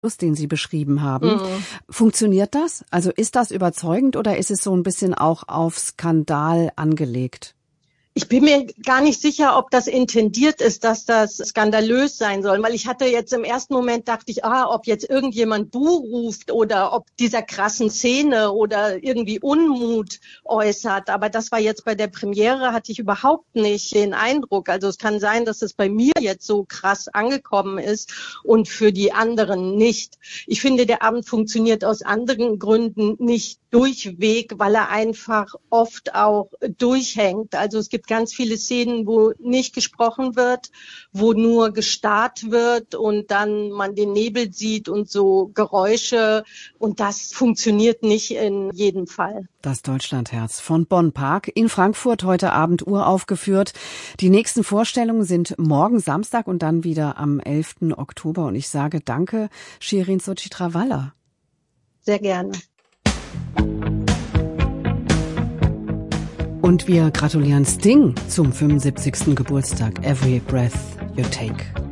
den Sie beschrieben haben. Funktioniert das? Also ist das überzeugend oder ist es so ein bisschen auch auf Skandal angelegt? Ich bin mir gar nicht sicher, ob das intendiert ist, dass das skandalös sein soll, weil ich hatte jetzt im ersten Moment dachte ich, ob jetzt irgendjemand Buh ruft oder ob dieser krassen Szene oder irgendwie Unmut äußert. Aber das war jetzt bei der Premiere, hatte ich überhaupt nicht den Eindruck. Also es kann sein, dass es bei mir jetzt so krass angekommen ist und für die anderen nicht. Ich finde, der Abend funktioniert aus anderen Gründen nicht durchweg, weil er einfach oft auch durchhängt. Also es gibt ganz viele Szenen, wo nicht gesprochen wird, wo nur gestarrt wird und dann man den Nebel sieht und so Geräusche. Und das funktioniert nicht in jedem Fall. Das Deutschlandherz von Bonn Park in Frankfurt heute Abend uraufgeführt. Die nächsten Vorstellungen sind morgen Samstag und dann wieder am 11. Oktober. Und ich sage danke, Shirin Sochitrawala. Sehr gerne. Und wir gratulieren Sting zum 75. Geburtstag. Every Breath You Take.